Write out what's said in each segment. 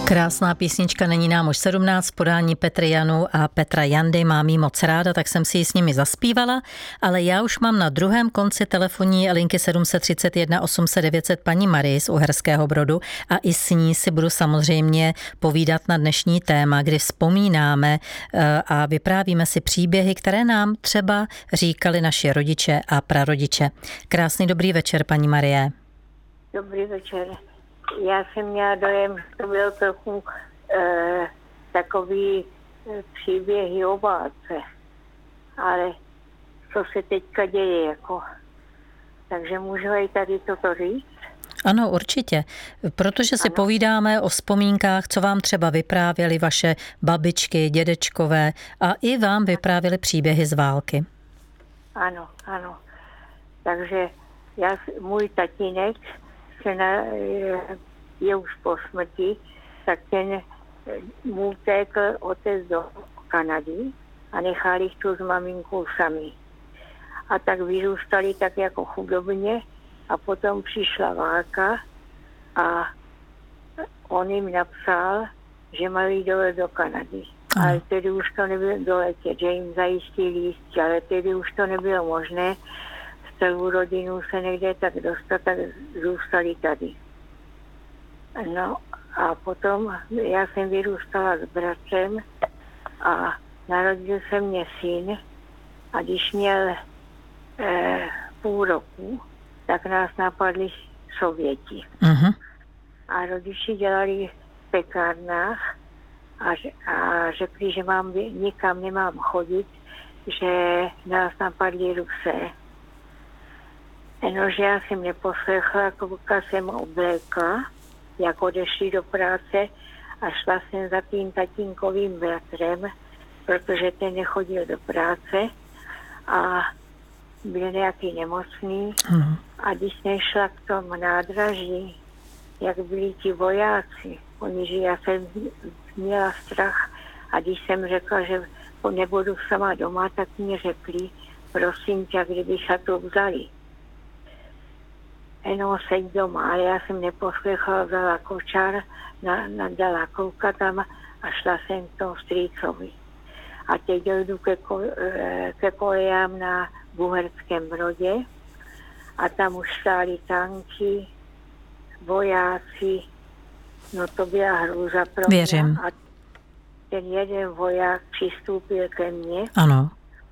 Krásná písnička Není nám už 17 v podání Petry Janu a Petra Jandy. Mám jí moc ráda, tak jsem si ji s nimi zaspívala, ale já už mám na druhém konci telefonní linky 731 800 900 paní Marii z Uherského Brodu a i s ní si budu samozřejmě povídat na dnešní téma, kdy vzpomínáme a vyprávíme si příběhy, které nám třeba říkali naši rodiče a prarodiče. Krásný dobrý večer, paní Marie. Dobrý večer. Já jsem měla dojem, že to byl trochu takový příběhy o válce, ale co se teďka děje, jako. Takže můžu i tady toto říct? Ano, určitě, protože si povídáme o vzpomínkách, co vám třeba vyprávěly vaše babičky, dědečkové a i vám vyprávěly příběhy z války. Ano, ano. Takže můj tatínek je už po smrti, tak ten mu utekl otec do Kanady a nechal jich tu s maminkou sami. A tak vyrůstali tak jako chudobně a potom přišla válka a on jim napsal, že mají dolet do Kanady. Ale tedy už to nebylo doletět, že jim zajistili lístky, ale tedy už to nebylo možné. Celou rodinu se někde tak dostat, tak zůstali tady. No a potom já jsem vyrůstala s bratrem a narodil se mě syn a když měl půl roku, tak nás napadli Sověti. Uh-huh. A rodiči dělali v pekárnách a řekli, že nikam nemám chodit, že nás napadli Rusé. Jenomže já jsem neposlechla, koukla jsem oblékla, jak odešli do práce a šla jsem za tím tatínkovým bratrem, protože ten nechodil do práce a byl nějaký nemocný. A když jsem šla k tomu nádraží, jak byli ti vojáci, že já jsem měla strach a když jsem řekla, že nebudu sama doma, tak mi řekli, prosím tě, kdyby se to vzali. Jenom seď doma, ale já jsem neposlechala, vzala kočár, dala kouka tam a šla jsem k tomu strýcovi. A teď dojdu ke kolejám na Uherském Brodě a tam už stály tanky, vojáci, no to byla hrůza pro mě. Věřím. A ten jeden voják přistoupil ke mně. Ano.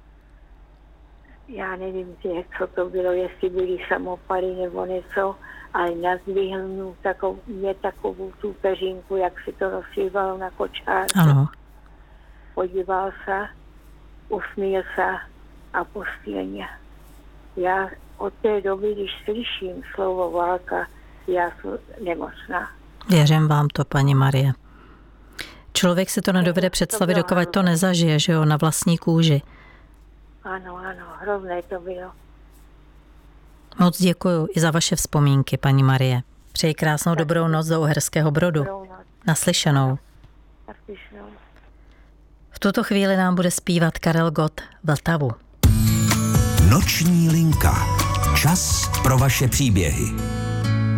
Já nevím, co to bylo, jestli byly samopaly nebo něco, ale nazdvihl takovou tu peřinku, jak se to rozsývalo na kočárku. Ano. Podíval se, usmíl se a pustil mě. Já od té doby, když slyším slovo válka, já jsem nemocná. Věřím vám to, paní Marie. Člověk si to nedovede představit, dokud to nezažije, že jo, na vlastní kůži. Ano, hrozné to bylo. Moc děkuju i za vaše vzpomínky, paní Marie. Přeji krásnou dobrou noc do Uherského Brodu. Naslyšenou. V tuto chvíli nám bude zpívat Karel Gott Vltavu. Noční linka. Čas pro vaše příběhy.